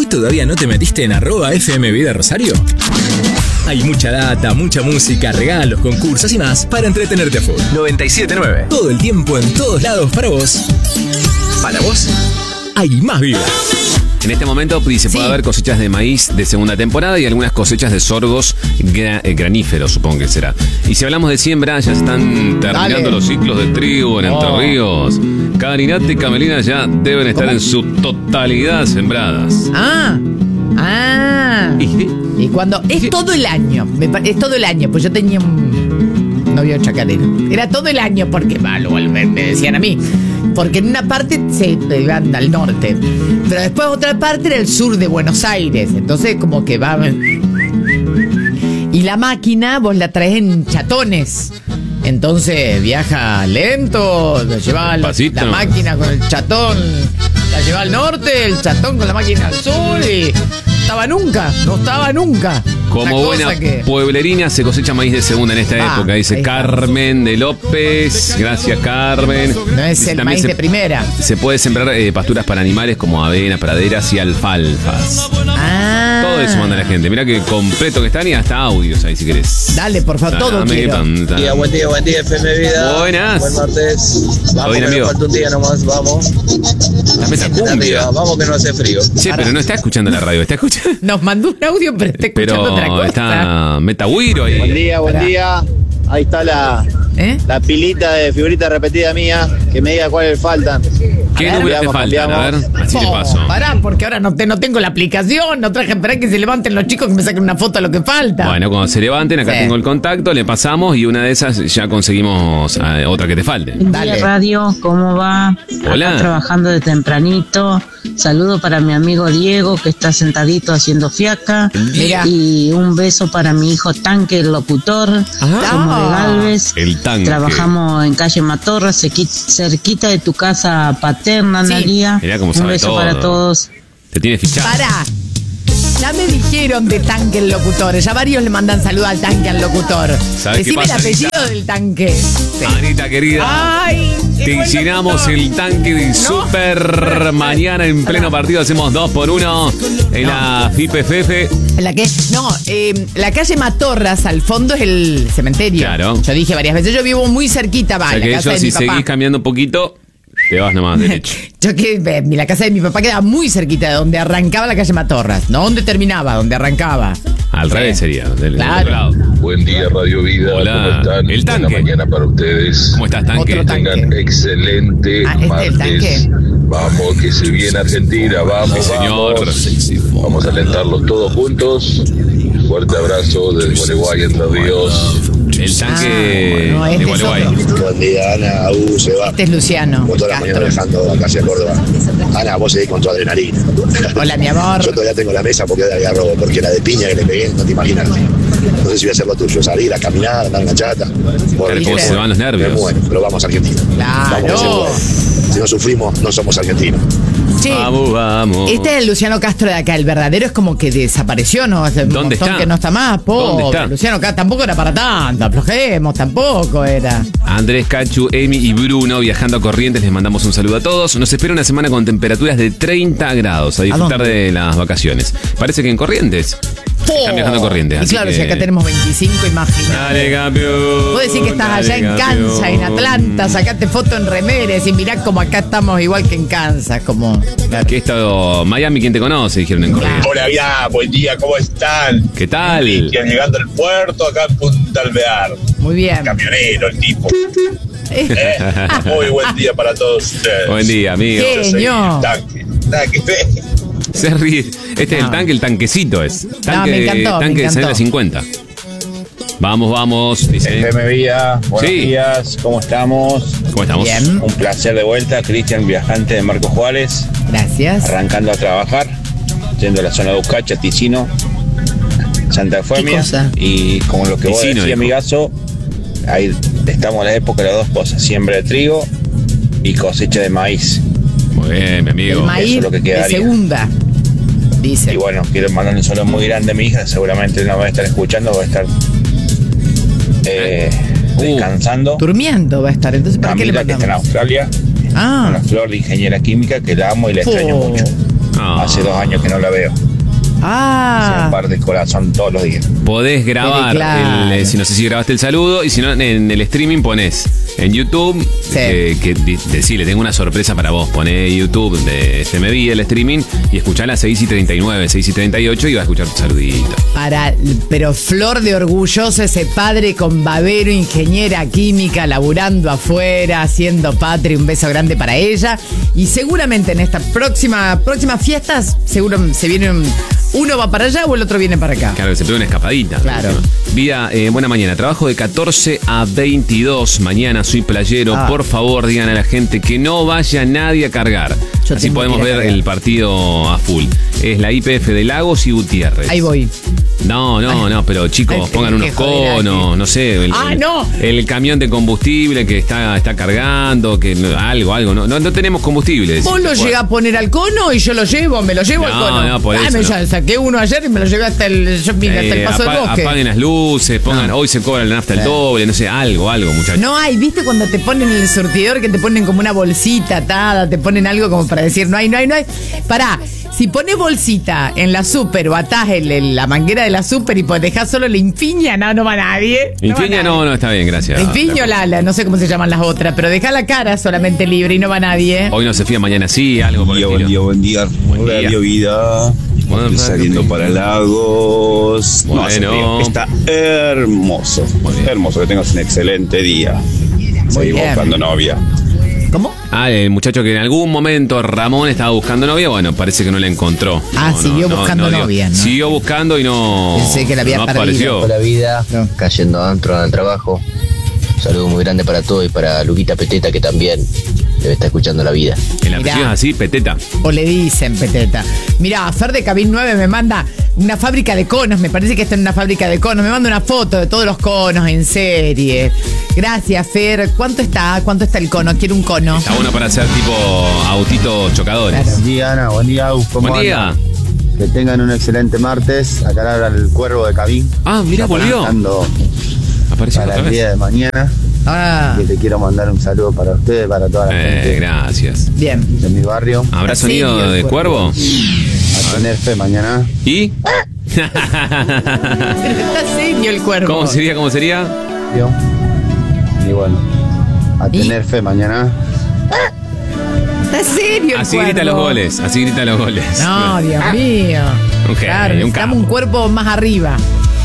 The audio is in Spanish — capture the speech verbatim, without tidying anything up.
todavía no te metiste en arroba F M Vida Rosario? Hay mucha data, mucha música, regalos, concursos y más para entretenerte a full. noventa y siete punto nueve. Todo el tiempo, en todos lados, para vos. Para vos, hay más vida. En este momento se puede Sí. haber cosechas de maíz de segunda temporada y algunas cosechas de sorgos gra- eh, graníferos, supongo que será. Y si hablamos de siembra, ya están terminando Dale. los ciclos de trigo en Entre Oh. Ríos. Carinata y Camelina ya deben estar ¿Cómo? en su totalidad sembradas. Ah, ah. ¿Y? Y cuando es todo el año, me pa- es todo el año, pues yo tenía un novio chacarero. Era todo el año porque, malo, me, me decían a mí. Porque en una parte se iban al norte, pero después otra parte era el sur de Buenos Aires. Entonces como que va... Y la máquina vos la traes en chatones. Entonces viaja lento, la lleva la, Pasito. la máquina con el chatón, la lleva al norte, el chatón con la máquina al sur y no estaba nunca, no estaba nunca. Como Una buena cosa que- pueblerina se cosecha maíz de segunda en esta Ah, época, dice ahí está. Carmen de López. Gracias, Carmen. No es el También maíz se, de primera. se puede sembrar eh, pasturas para animales como avenas, praderas y alfalfas. Ah. Todo eso manda la gente. Mirá que completo que están y hasta audios ahí si querés. Dale, por favor, todo Dame quiero. pantalla. Buen día, buen día, buen día, F M Vida. Buenas. Buen martes. Vamos, bien, que amigo. nos falta un día nomás, vamos. La meta Arriba, cumbia. vamos que no hace frío. Che, pero no está escuchando la radio, está escuchando. Nos mandó un audio, pero está escuchando otra Pero cosa. está Metaguiro Buen ahí. día, buen Pará. día. Ahí está la, ¿Eh? la pilita de figurita repetida mía. Que me diga cuáles faltan. ¿Qué A ver, números te cambiamos, faltan? A ver, cambiamos. así te Oh, paso. pará, porque ahora no, te, no tengo la aplicación, no traje, esperá que se levanten los chicos que me saquen una foto de lo que falta. Bueno, cuando se levanten, acá Sí. tengo el contacto, le pasamos y una de esas ya conseguimos eh, otra que te falte. Buen Dale. día, radio, ¿cómo va? Hola. Acá trabajando de tempranito. Saludo para mi amigo Diego, que está sentadito haciendo fiaca. Mira. Y un beso para mi hijo Tanque, el locutor. Ah. Somos de Galvez. El Tanque. Trabajamos en calle Matorra, sequi- cerquita de tu casa paterna, Sí. Analia. Mirá cómo un sabe beso todo. para todos. Te tiene fichado. Pará. Ya me dijeron de Tanque el locutor. Ya varios le mandan saludos al Tanque al locutor. ¿Sabes qué Decime el pasa, apellido Anita? del Tanque. Sí. Anita querida. Ay, Te qué buen llenamos locutor. el tanque de super. Mañana en pleno partido hacemos dos por uno en la F I P F F. La que no, eh, la calle Matorras al fondo es el cementerio. Claro. Yo dije varias veces, yo vivo muy cerquita, va, O sea la que casa eso, de si mi papá. seguís cambiando un poquito, te vas nomás derecho. Yo que eh, la casa de mi papá quedaba muy cerquita de donde arrancaba la calle Matorras, no donde terminaba, donde arrancaba. Al Sí. revés sería, del, del Claro. otro lado. Buen día, Radio Vida. Hola, ¿Cómo están? el Tanque. Buena mañana para ustedes. ¿Cómo estás, Tanque? Otro tanque. Tengan excelente Ah, ¿este es el martes. Tanque? Vamos, que se viene Argentina. Vamos, Sí, señor. vamos. Vamos a alentarlos todos juntos. Fuerte abrazo desde Gualeguay, Entre Ríos. El tanque Ah, no, este de es Gualeguay. otro. Buen día, Ana. Uh, se va. Este es Luciano Como toda la mañana Castro. viajando acá hacia Córdoba. Ana, vos seguís con tu adrenalina. Hola, mi amor. Yo todavía tengo la mesa porque de agarro, porque la de piña que le pegué, no te imaginas. No sé si voy a hacer lo tuyo, salir a caminar, andar en la chata. Claro, cómo se van los Me nervios. muero, pero vamos a Argentina. Claro. Vamos, que se puede. Si no sufrimos, no somos argentinos. Che, Vamos, vamos. este es el Luciano Castro de acá, el verdadero es como que desapareció, ¿no? Hace un ¿Dónde montón está? que no está más, pobre. ¿Dónde está? Luciano Castro tampoco era para tanto, aflojemos, tampoco era. Andrés, Cachu, Emi y Bruno viajando a Corrientes, les mandamos un saludo a todos. Nos espera una semana con temperaturas de treinta grados a disfrutar dónde? de las vacaciones. Parece que en Corrientes. Están viajando a Corrientes. Y así claro, que- si acá tenemos veinticinco, imagínate. Dale, campeón. Vos decís que estás allá Dale, en campeón. Kansas, en Atlanta, sacate foto en remeres y mirá como acá estamos igual que en Kansas, como... claro. Que esto, Miami, ¿quién te conoce? Dijeron en Corrientes. Hola, ya, buen día, ¿cómo están? ¿Qué tal? Cristian llegando al puerto, acá en Punta Alvear. Muy bien. Camionero, el tipo. ¿eh? Muy buen día para todos ustedes. Buen día, amigo. ¿Qué? Yo soy Genio. el tanque. Nada que ver. Se ríe. Este es el No. tanque, el tanquecito es. Tanque, me encantó, me tanque de encantó. Sanela cincuenta. Vamos, vamos, dice. F M Vida, buenos Sí. días, ¿cómo estamos? ¿Cómo estamos? Bien. Un placer de vuelta, Cristian, viajante de Marcos Juárez, Gracias. arrancando a trabajar, yendo a la zona de Uscacha, Ticino, Santa Eufemia. cosa? Y como lo que vos Ticino, decías, dijo. amigazo, ahí estamos en la época de las dos cosas, siembra de trigo y cosecha de maíz. Muy bien, mi El amigo. maíz es lo que de quedaría. segunda, dice. Y bueno, quiero mandar un saludo muy grande a mi hija, seguramente no va a estar escuchando, va a estar eh, Uh. descansando. Durmiendo va a estar, entonces ¿para qué le Camila, que está en mandamos? Australia, Ah, una flor de ingeniera química que la amo y la extraño Oh. mucho. Ah. Hace dos años que no la veo. Ah. Se parte el corazón todos los días. Podés grabar, Claro. el, eh, si no sé si grabaste el saludo, y si no, en el streaming ponés en YouTube, Sí. eh, que di- decirle, tengo una sorpresa para vos. Poné YouTube de F M V, el streaming, y escuchá a las seis y treinta y nueve, seis y treinta y ocho y vas a escuchar tu saludito. Para, pero flor de orgulloso ese padre con babero, ingeniera química, laburando afuera, haciendo patria. Un beso grande para ella. Y seguramente en estas próxima, próximas fiestas, seguro se vienen. Uno va para allá o el otro viene para acá. Claro, que se pega una escapadita. Claro. Vida, eh, buena mañana. Trabajo de catorce a veintidós. Mañana soy playero. Ah. Por favor, digan a la gente que no vaya nadie a cargar. Yo Así tengo podemos que ir a ver cargar. el partido a full. Es la I P F de Lagos y Gutiérrez. Ahí voy. No, no, no, pero chicos, Ay, pongan unos qué joder, conos, aquí. no sé. El, Ah, el- no. el camión de combustible que está, está cargando, que no- algo, algo. No, no, no tenemos combustible. decís, Vos lo bueno. llegás a poner al cono y yo lo llevo, me lo llevo No, al cono. no, por Ah, eso me no. ya saqué uno ayer y me lo llevé hasta el, yo vine hasta el Eh, paso apa- del bosque. apaguen las luces, pongan, No. hoy se cobra la nafta el doble, no sé, algo, algo, muchachos. No hay, ¿viste cuando te ponen en el surtidor que te ponen como una bolsita atada, te ponen algo como para decir no hay, no hay, no hay? Pará, si pones bolsita en la super o atás el- el- la manguera de la super y pues dejás solo la infiña, no, no va nadie. No va Infiña nadie. no, no, está bien, gracias. La infiña o la, la- no sé cómo se llaman las otras, pero deja la cara solamente libre y no va nadie. Hoy no se fía, mañana sí, algo por el Buen día, estilo. buen día, Buen buen día. día. Vida. Buen Estoy día. saliendo para Lagos. No hace Bueno. frío. Está hermoso. Muy bien. Hermoso, que tengas un excelente día. Seguimos bien. buscando novia. ¿Cómo? Ah, el muchacho que en algún momento Ramón estaba buscando novia, bueno, parece que no la encontró. Ah, No, siguió no, buscando dio. novia, ¿no? Siguió buscando y no, Pensé que la había no perdido. apareció. Hola vida, No. cayendo adentro al trabajo. Un saludo muy grande para todos y para Luquita Peteta que también debe estar escuchando la vida. El apellido Mirá. es así, Peteta. O le dicen peteta. Mirá, Fer de Cabin nueve me manda una fábrica de conos. Me parece que está en una fábrica de conos. Me manda una foto de todos los conos en serie. Gracias, Fer. ¿Cuánto está? ¿Cuánto está el cono? Quiero un cono. Está bueno para hacer tipo autitos chocadores. Claro. Buen día, Ana. Buen día, Agus. ¿Cómo Buen día. andan? Que tengan un excelente martes. Acá habla el Cuervo de Cabín. Ah, mira, volvió. Trabajando Apareció para otra el vez. día de mañana. Ah, Que te quiero mandar un saludo para ustedes, para toda la Eh, gente gracias. bien. de mi barrio. ¿Habrá Sí, sonido el de cuervo? A tener fe mañana. ¿Y? Está serio el cuervo. ¿Cómo sería? ¿Cómo sería? ¿Vio? Y bueno, a ¿Y? tener fe mañana. Está serio el Así cuervo. grita los goles, así grita los goles. No, Dios mío. Un genio, Claro, un necesitamos capo. un cuerpo más arriba.